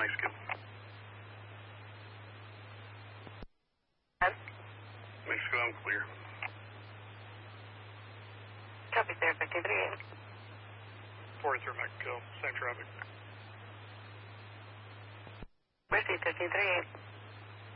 Mexico. Mexico, I'm clear. Copy, sir, 1538. 43 Mexico, same traffic. Receive 1538.